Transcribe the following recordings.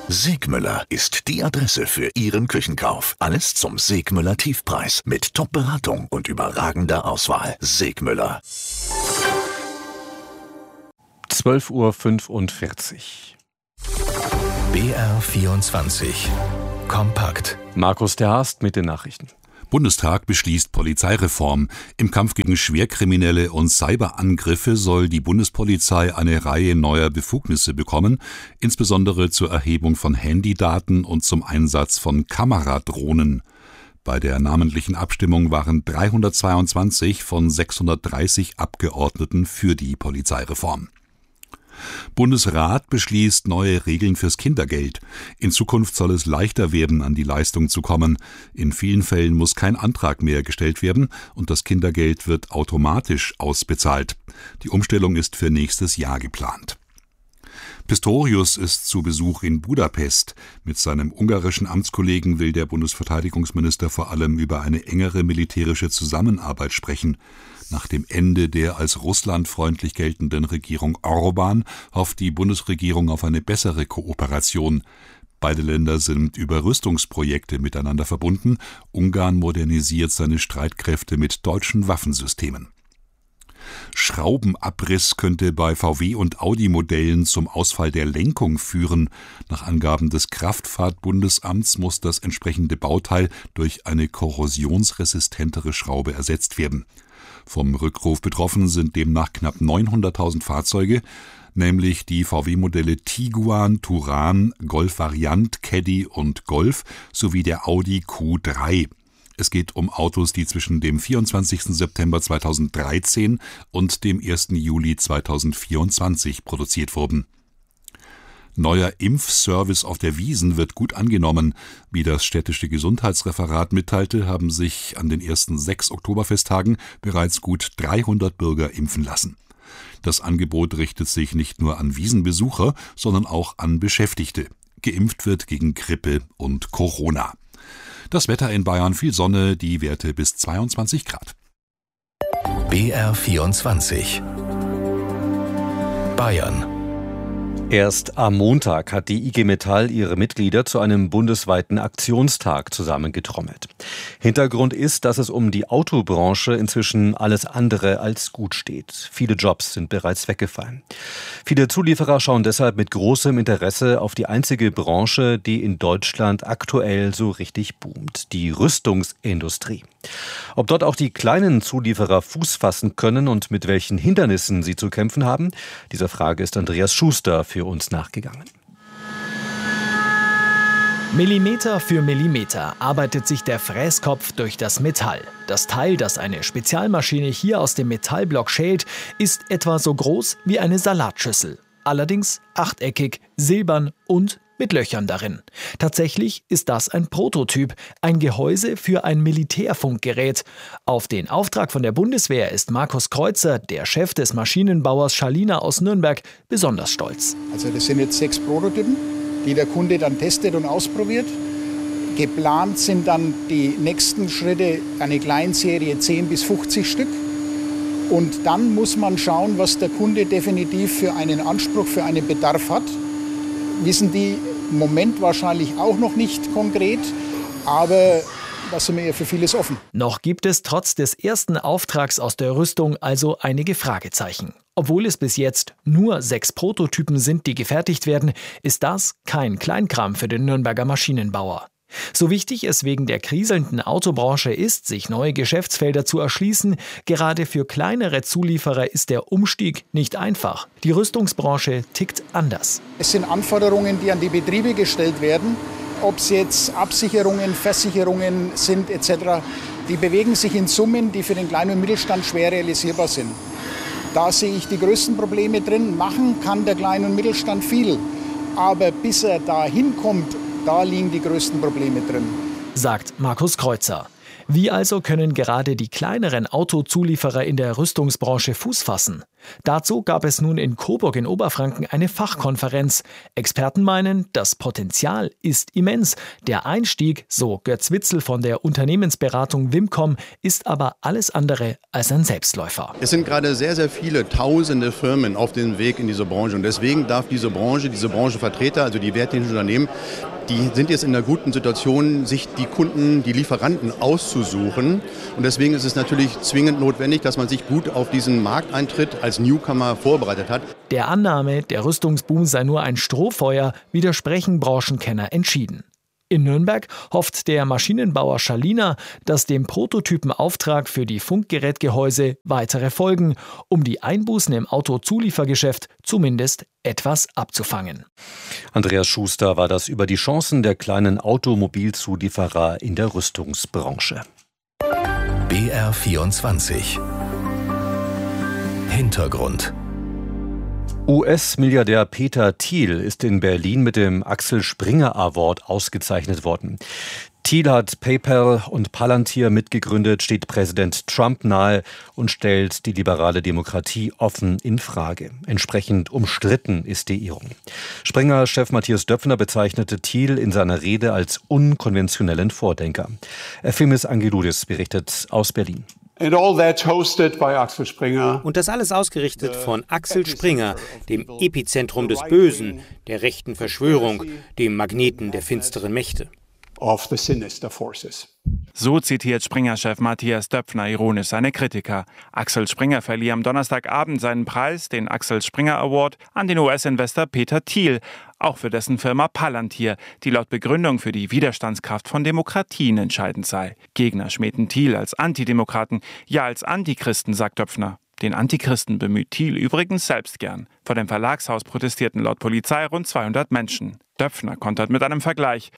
Segmüller ist die Adresse für Ihren Küchenkauf. Alles zum Segmüller Tiefpreis mit Top-Beratung und überragender Auswahl. Segmüller. 12:45 Uhr. BR24 Kompakt. Markus der Haast mit den Nachrichten. Bundestag beschließt Polizeireform. Im Kampf gegen Schwerkriminelle und Cyberangriffe soll die Bundespolizei eine Reihe neuer Befugnisse bekommen, insbesondere zur Erhebung von Handydaten und zum Einsatz von Kameradrohnen. Bei der namentlichen Abstimmung waren 322 von 630 Abgeordneten für die Polizeireform. Bundesrat beschließt neue Regeln fürs Kindergeld. In Zukunft soll es leichter werden, an die Leistung zu kommen. In vielen Fällen muss kein Antrag mehr gestellt werden und das Kindergeld wird automatisch ausbezahlt. Die Umstellung ist für nächstes Jahr geplant. Pistorius ist zu Besuch in Budapest. Mit seinem ungarischen Amtskollegen will der Bundesverteidigungsminister vor allem über eine engere militärische Zusammenarbeit sprechen. Nach dem Ende der als russlandfreundlich geltenden Regierung Orbán hofft die Bundesregierung auf eine bessere Kooperation. Beide Länder sind über Rüstungsprojekte miteinander verbunden. Ungarn modernisiert seine Streitkräfte mit deutschen Waffensystemen. Schraubenabriss könnte bei VW- und Audi-Modellen zum Ausfall der Lenkung führen. Nach Angaben des Kraftfahrtbundesamts muss das entsprechende Bauteil durch eine korrosionsresistentere Schraube ersetzt werden. Vom Rückruf betroffen sind demnach knapp 900.000 Fahrzeuge, nämlich die VW-Modelle Tiguan, Touran, Golf Variant, Caddy und Golf sowie der Audi Q3. Es geht um Autos, die zwischen dem 24. September 2013 und dem 1. Juli 2024 produziert wurden. Neuer Impfservice auf der Wiesn wird gut angenommen. Wie das städtische Gesundheitsreferat mitteilte, haben sich an den ersten 6 Oktoberfesttagen bereits gut 300 Bürger impfen lassen. Das Angebot richtet sich nicht nur an Wiesnbesucher, sondern auch an Beschäftigte. Geimpft wird gegen Grippe und Corona. Das Wetter in Bayern: viel Sonne, die Werte bis 22 Grad. BR24 Bayern. Erst am Montag hat die IG Metall ihre Mitglieder zu einem bundesweiten Aktionstag zusammengetrommelt. Hintergrund ist, dass es um die Autobranche inzwischen alles andere als gut steht. Viele Jobs sind bereits weggefallen. Viele Zulieferer schauen deshalb mit großem Interesse auf die einzige Branche, die in Deutschland aktuell so richtig boomt: die Rüstungsindustrie. Ob dort auch die kleinen Zulieferer Fuß fassen können und mit welchen Hindernissen sie zu kämpfen haben, dieser Frage ist Andreas Schuster für uns nachgegangen. Millimeter für Millimeter arbeitet sich der Fräskopf durch das Metall. Das Teil, das eine Spezialmaschine hier aus dem Metallblock schält, ist etwa so groß wie eine Salatschüssel. Allerdings achteckig, silbern und mit Löchern darin. Tatsächlich ist das ein Prototyp, ein Gehäuse für ein Militärfunkgerät. Auf den Auftrag von der Bundeswehr ist Markus Kreuzer, der Chef des Maschinenbauers Schalina aus Nürnberg, besonders stolz. Also das sind jetzt 6 Prototypen, die der Kunde dann testet und ausprobiert. Geplant sind dann die nächsten Schritte eine Kleinserie 10 bis 50 Stück. Und dann muss man schauen, was der Kunde definitiv für einen Anspruch, für einen Bedarf hat. Wissen die im Moment wahrscheinlich auch noch nicht konkret, aber da sind wir ja für vieles offen. Noch gibt es trotz des ersten Auftrags aus der Rüstung also einige Fragezeichen. Obwohl es bis jetzt nur 6 Prototypen sind, die gefertigt werden, ist das kein Kleinkram für den Nürnberger Maschinenbauer. So wichtig es wegen der kriselnden Autobranche ist, sich neue Geschäftsfelder zu erschließen, gerade für kleinere Zulieferer ist der Umstieg nicht einfach. Die Rüstungsbranche tickt anders. Es sind Anforderungen, die an die Betriebe gestellt werden, ob es jetzt Absicherungen, Versicherungen sind etc. Die bewegen sich in Summen, die für den kleinen und Mittelstand schwer realisierbar sind. Da sehe ich die größten Probleme drin. Machen kann der kleine und Mittelstand viel, aber bis er dahin kommt, da liegen die größten Probleme drin, sagt Markus Kreuzer. Wie also können gerade die kleineren Autozulieferer in der Rüstungsbranche Fuß fassen? Dazu gab es nun in Coburg in Oberfranken eine Fachkonferenz. Experten meinen, das Potenzial ist immens. Der Einstieg, so Götz Witzel von der Unternehmensberatung Wimcom, ist aber alles andere als ein Selbstläufer. Es sind gerade sehr, sehr viele tausende Firmen auf dem Weg in diese Branche. Und deswegen darf diese Branchenvertreter, also die wehrtechnischen Unternehmen, die sind jetzt in einer guten Situation, sich die Kunden, die Lieferanten auszusuchen. Und deswegen ist es natürlich zwingend notwendig, dass man sich gut auf diesen Markteintritt als Newcomer vorbereitet hat. Der Annahme, der Rüstungsboom sei nur ein Strohfeuer, widersprechen Branchenkenner entschieden. In Nürnberg hofft der Maschinenbauer Schalina, dass dem Prototypenauftrag für die Funkgerätgehäuse weitere folgen, um die Einbußen im Autozuliefergeschäft zumindest etwas abzufangen. Andreas Schuster war das über die Chancen der kleinen Automobilzulieferer in der Rüstungsbranche. BR24 Hintergrund. US-Milliardär Peter Thiel ist in Berlin mit dem Axel Springer Award ausgezeichnet worden. Thiel hat PayPal und Palantir mitgegründet, steht Präsident Trump nahe und stellt die liberale Demokratie offen in Frage. Entsprechend umstritten ist die Ehrung. Springer-Chef Matthias Döpfner bezeichnete Thiel in seiner Rede als unkonventionellen Vordenker. Ephemis Angeloudis berichtet aus Berlin. Und das alles ausgerichtet von Axel Springer, dem Epizentrum des Bösen, der rechten Verschwörung, dem Magneten der finsteren Mächte. So zitiert Springer-Chef Matthias Döpfner ironisch seine Kritiker. Axel Springer verlieh am Donnerstagabend seinen Preis, den Axel Springer Award, an den US-Investor Peter Thiel, auch für dessen Firma Palantir, die laut Begründung für die Widerstandskraft von Demokratien entscheidend sei. Gegner schmähten Thiel als Antidemokraten, ja als Antichristen, sagt Döpfner. Den Antichristen bemüht Thiel übrigens selbst gern. Vor dem Verlagshaus protestierten laut Polizei rund 200 Menschen. Döpfner kontert mit einem Vergleich.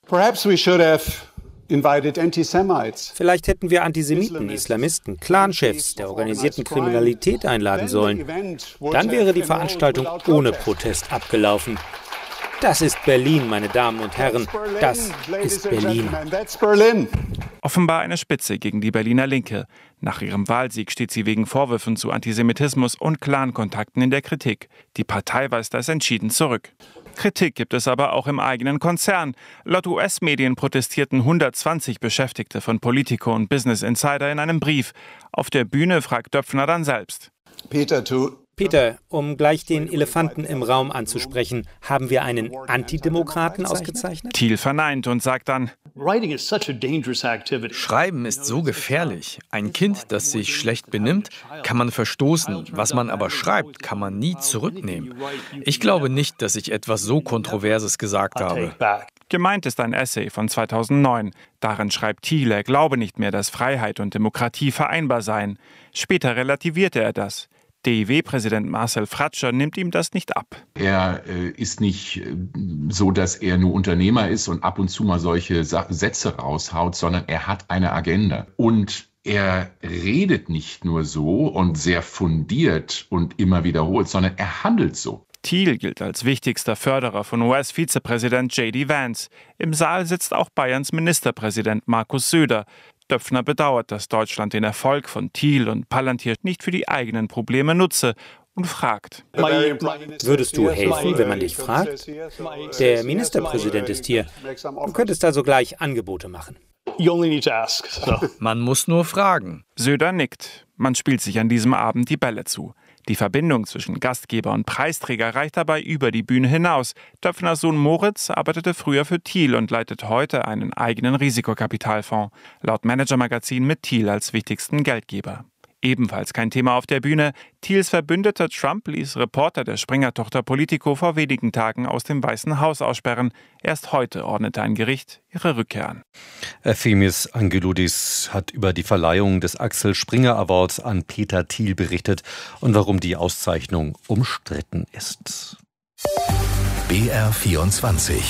Vielleicht hätten wir Antisemiten, Islamisten, Clanchefs der organisierten Kriminalität einladen sollen. Dann wäre die Veranstaltung ohne Protest abgelaufen. Das ist Berlin, meine Damen und Herren. Das ist Berlin. Offenbar eine Spitze gegen die Berliner Linke. Nach ihrem Wahlsieg steht sie wegen Vorwürfen zu Antisemitismus und Clankontakten in der Kritik. Die Partei weist das entschieden zurück. Kritik gibt es aber auch im eigenen Konzern. Laut US-Medien protestierten 120 Beschäftigte von Politico und Business Insider in einem Brief. Auf der Bühne fragt Döpfner dann selbst. Peter, um gleich den Elefanten im Raum anzusprechen, haben wir einen Antidemokraten ausgezeichnet? Thiel verneint und sagt dann: Schreiben ist so gefährlich. Ein Kind, das sich schlecht benimmt, kann man verstoßen. Was man aber schreibt, kann man nie zurücknehmen. Ich glaube nicht, dass ich etwas so Kontroverses gesagt habe. Gemeint ist ein Essay von 2009. Darin schreibt Thiel, er glaube nicht mehr, dass Freiheit und Demokratie vereinbar seien. Später relativierte er das. DIW-Präsident Marcel Fratscher nimmt ihm das nicht ab. Er ist nicht so, dass er nur Unternehmer ist und ab und zu mal solche Sätze raushaut, sondern er hat eine Agenda. Und er redet nicht nur so und sehr fundiert und immer wiederholt, sondern er handelt so. Thiel gilt als wichtigster Förderer von US-Vizepräsident J.D. Vance. Im Saal sitzt auch Bayerns Ministerpräsident Markus Söder. Döpfner bedauert, dass Deutschland den Erfolg von Thiel und Palantir nicht für die eigenen Probleme nutze und fragt. Würdest du helfen, wenn man dich fragt? Der Ministerpräsident ist hier. Du könntest also gleich Angebote machen. Man muss nur fragen. Söder nickt. Man spielt sich an diesem Abend die Bälle zu. Die Verbindung zwischen Gastgeber und Preisträger reicht dabei über die Bühne hinaus. Döpfners Sohn Moritz arbeitete früher für Thiel und leitet heute einen eigenen Risikokapitalfonds. Laut Manager-Magazin mit Thiel als wichtigsten Geldgeber. Ebenfalls kein Thema auf der Bühne. Thiels Verbündeter Trump ließ Reporter der Springer-Tochter Politico vor wenigen Tagen aus dem Weißen Haus aussperren. Erst heute ordnete ein Gericht ihre Rückkehr an. Ephemis Angeloudis hat über die Verleihung des Axel Springer Awards an Peter Thiel berichtet und warum die Auszeichnung umstritten ist. BR24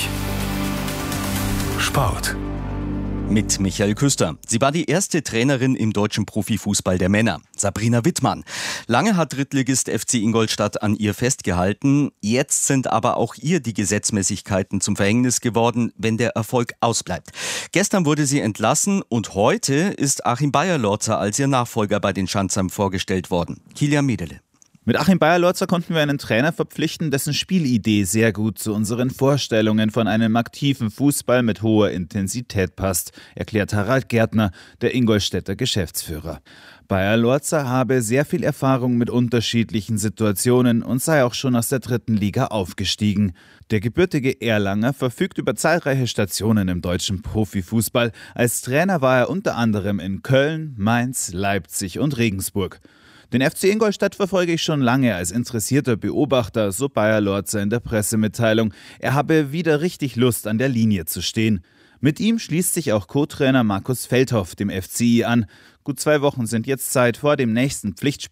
Sport. Mit Michael Küster. Sie war die erste Trainerin im deutschen Profifußball der Männer, Sabrina Wittmann. Lange hat Drittligist FC Ingolstadt an ihr festgehalten. Jetzt sind aber auch ihr die Gesetzmäßigkeiten zum Verhängnis geworden, wenn der Erfolg ausbleibt. Gestern wurde sie entlassen und heute ist Achim Beyer-Lorzer als ihr Nachfolger bei den Schanzern vorgestellt worden. Kilian Medele. Mit Achim Beyer-Lorzer konnten wir einen Trainer verpflichten, dessen Spielidee sehr gut zu unseren Vorstellungen von einem aktiven Fußball mit hoher Intensität passt, erklärt Harald Gärtner, der Ingolstädter Geschäftsführer. Beyer-Lorzer habe sehr viel Erfahrung mit unterschiedlichen Situationen und sei auch schon aus der 3. Liga aufgestiegen. Der gebürtige Erlanger verfügt über zahlreiche Stationen im deutschen Profifußball. Als Trainer war er unter anderem in Köln, Mainz, Leipzig und Regensburg. Den FC Ingolstadt verfolge ich schon lange als interessierter Beobachter, so Beyer-Lorzer in der Pressemitteilung. Er habe wieder richtig Lust, an der Linie zu stehen. Mit ihm schließt sich auch Co-Trainer Markus Feldhoff dem FCI an. Gut 2 Wochen sind jetzt Zeit vor dem nächsten Pflichtspiel